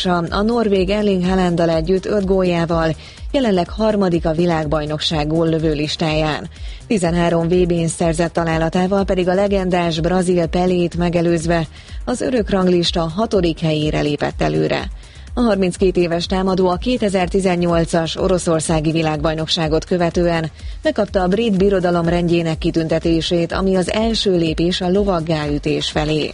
csapása a norvég Erling Haalanddal együtt 5 góljával jelenleg harmadik a világbajnokság góllövő listáján. 13 VB-n szerzett találatával pedig a legendás brazil Pelét megelőzve az örökranglista 6. helyére lépett előre. A 32 éves támadó a 2018-as oroszországi világbajnokságot követően megkapta a brit birodalom rendjének kitüntetését, ami az első lépés a lovaggáütés felé.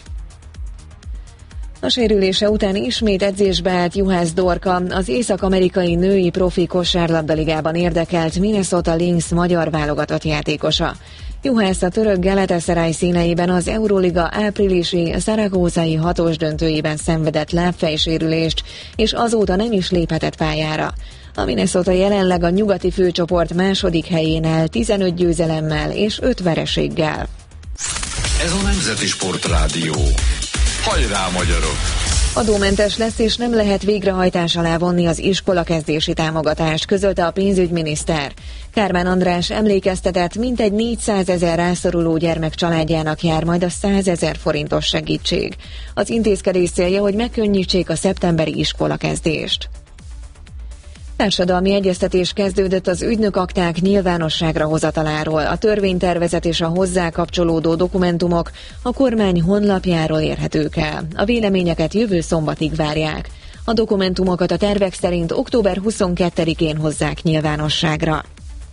A sérülése után ismét edzésbe állt Juhász Dorka, az észak-amerikai női profi kosárlabdaligában érdekelt Minnesota Lynx magyar válogatott játékosa. Juhász a török Galatasaray színeiben az Euroliga áprilisi Zaragoza-i 6-os döntőjében szenvedett lábfejsérülést, és azóta nem is léphetett pályára. A Minnesota jelenleg a nyugati főcsoport második helyén áll 15 győzelemmel és 5 vereséggel. Ez a Nemzeti Sportrádió. Hajrá, magyarok! Adómentes lesz, és nem lehet végrehajtás alá vonni az iskolakezdési támogatást, közölte a pénzügyminiszter. Kármán András emlékeztetett, mintegy 400 000 rászoruló gyermek családjának jár majd a 100 000 forintos segítség. Az intézkedés célja, hogy megkönnyítsék a szeptemberi iskolakezdést. Társadalmi egyeztetés kezdődött az ügynökakták nyilvánosságra hozataláról. A törvénytervezet és a hozzá kapcsolódó dokumentumok a kormány honlapjáról érhetők el. A véleményeket jövő szombatig várják. A dokumentumokat a tervek szerint október 22-én hozzák nyilvánosságra.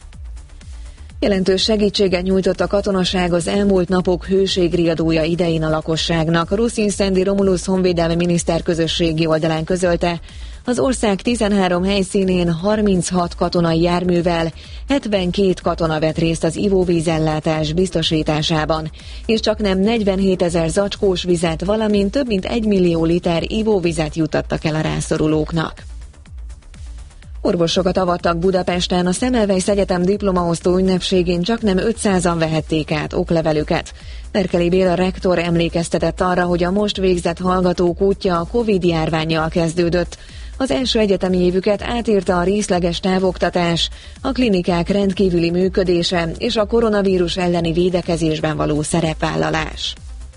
Jelentős segítséget nyújtott a katonaság az elmúlt napok hőségriadója idején a lakosságnak. Ruszin Szendi Romulus honvédelmi miniszter közösségi oldalán közölte, az ország 13 helyszínén 36 katonai járművel 72 katona vett részt az ivóvízellátás biztosításában, és csaknem 47 000 zacskós vizet, valamint több mint 1 millió liter ivóvizet juttattak el a rászorulóknak. Orvosokat avattak Budapesten, a Semmelweis Egyetem diplomaosztó ünnepségén csaknem 500-an vehették át oklevelüket. Merkeli Béla rektor emlékeztetett arra, hogy a most végzett hallgatók útja a Covid-járvánnyal kezdődött. Az első egyetemi évüket átírta a részleges távoktatás, a klinikák rendkívüli működése és a koronavírus elleni védekezésben való szerepvállalás.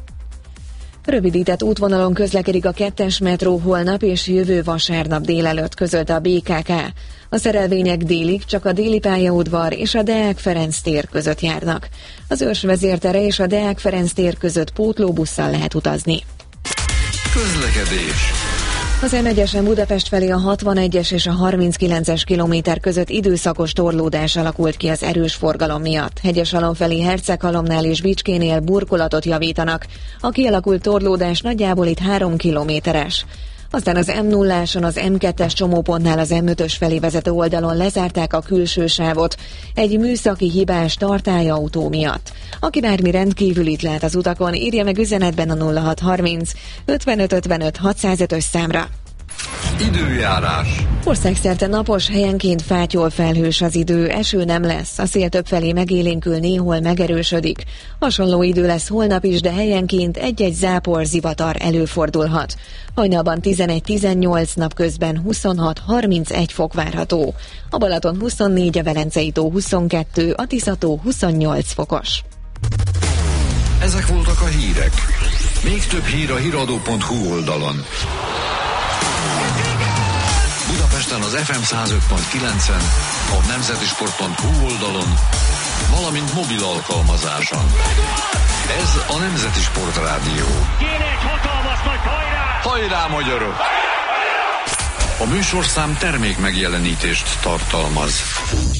Rövidített útvonalon közlekedik a 2-es metró holnap és jövő vasárnap délelőtt, közölte a BKK. A szerelvények délig csak a Déli pályaudvar és a Deák Ferenc tér között járnak. Az Őrs vezértere és a Deák Ferenc tér között pótlóbusszal lehet utazni. Közlekedés. Az M1-esen Budapest felé a 61-es és a 39-es kilométer között időszakos torlódás alakult ki az erős forgalom miatt. Hegyesalom felé Herceghalomnál és Bicskénél burkolatot javítanak. A kialakult torlódás nagyjából itt 3 kilométeres. Aztán az M0-áson az M2-es csomópontnál az M5-ös felé vezető oldalon lezárták a külső sávot egy műszaki hibás tartályautó miatt. Aki bármi rendkívülit lát az utakon, írja meg üzenetben a 0630 55 55 605-ös számra. Időjárás. Országszerte napos, helyenként fátyol felhős az idő, eső nem lesz, a szél többfelé megélénkül, néhol megerősödik. Hasonló idő lesz holnap is, de helyenként egy-egy zápor, zivatar előfordulhat. Hajnalban 11-18, napközben 26-31 fok várható. A Balaton 24, a Velencei tó 22, a Tisza-tó 28 fokos. Ezek voltak a hírek. Még több hír a hiradó.hu oldalon. Budapesten az FM 105.9-en, a nemzetisport.hu oldalon, valamint mobil alkalmazáson. Ez a Nemzeti Sportrádió. Kéne egy hatalmas nagy hajrá! Hajrá, magyarok! A műsorszám termék megjelenítést tartalmaz.